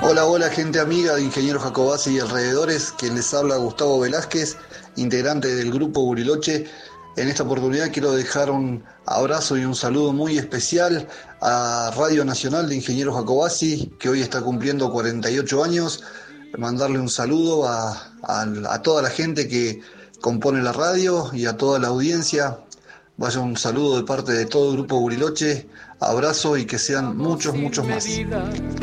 Hola, hola gente amiga de Ingeniero Jacobasi y alrededores, quien les habla Gustavo Velázquez, integrante del grupo Buriloche. En esta oportunidad quiero dejar un abrazo y un saludo muy especial a Radio Nacional de Ingeniero Jacobasi, que hoy está cumpliendo 48 años. Mandarle un saludo a toda la gente que compone la radio y a toda la audiencia. Vaya un saludo de parte de todo el grupo Buriloche, abrazo y que sean muchos, muchos Sin más. medida.